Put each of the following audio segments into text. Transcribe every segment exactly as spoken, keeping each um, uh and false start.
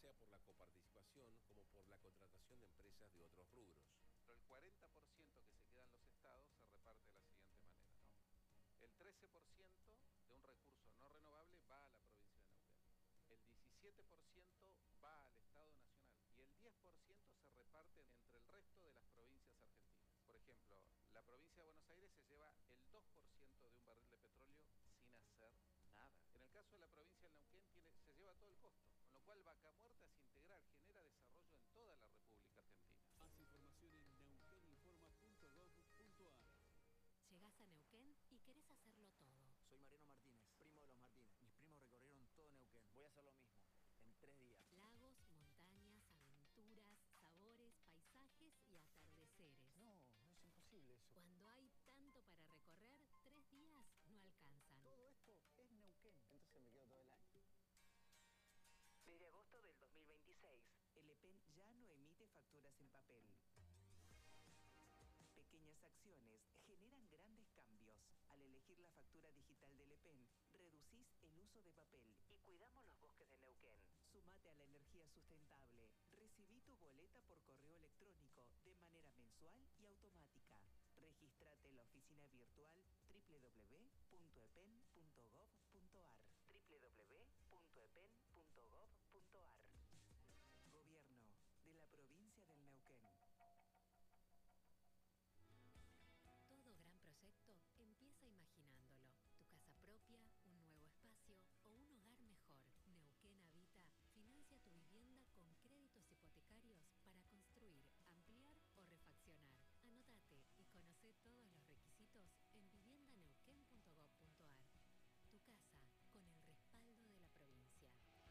sea por la coparticipación como por la contratación de empresas de otros rubros. Pero el cuarenta por ciento que se queda en los estados se reparte de la siguiente manera, ¿no? El trece por ciento de un recurso no renovable va a la provincia de Neuquén. El diecisiete por ciento va al Estado Nacional y el diez por ciento se reparte entre el resto de las provincias argentinas. Por ejemplo, la provincia de Buenos Aires se lleva el dos por ciento de un barril de petróleo sin hacer nada. En el caso de la provincia de Neuquén tiene, se lleva todo el costo, con lo cual Vaca Muerta es integral, genera desarrollo en toda la República Argentina. Más información en neuqueninforma punto gov punto ar. Llegás a Neuquén y querés hacerlo todo. Soy Mariano Martínez, primo de los Martínez. Mis primos recorrieron todo Neuquén. Voy a hacer lo mismo, en tres días. Lagos, montañas, aventuras, sabores, paisajes y atardeceres. No, es imposible eso. Cuando hay tanto para recorrer, tres días no alcanzan. Todo esto es Neuquén. Entonces me quedo todo el año. Desde agosto del dos mil veintiséis, el E P E N ya no emite facturas en papel. Pequeñas acciones generan grandes cambios. Al elegir la factura digital del E P E N, reducís el uso de papel y cuidamos los bosques de Neuquén. Sumate a la energía sustentable. Recibí tu boleta por correo electrónico de manera mensual y automática. Regístrate en la oficina virtual doble u doble u doble u punto e p e n punto gov punto ar. doble u doble u doble u punto e p e n punto gov punto ar. Gobierno de la provincia del Neuquén. Todo gran proyecto empieza imaginándolo. Tu casa propia, un nuevo espacio o un hogar mejor. Neuquén Habita financia tu vivienda con créditos hipotecarios para construir, ampliar o refaccionar. Anotate y conoce todos los requisitos en vivienda neuquén punto gov punto ar. Tu casa con el respaldo de la provincia.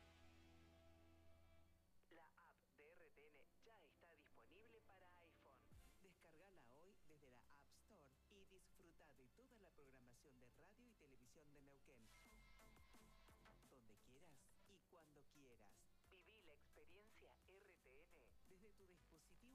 La app de R T N ya está disponible para iPhone. Descargala hoy desde la App Store y disfruta de toda la programación de radio y televisión de Neuquén. Donde quieras y cuando quieras. Viví la experiencia R T N desde tu dispositivo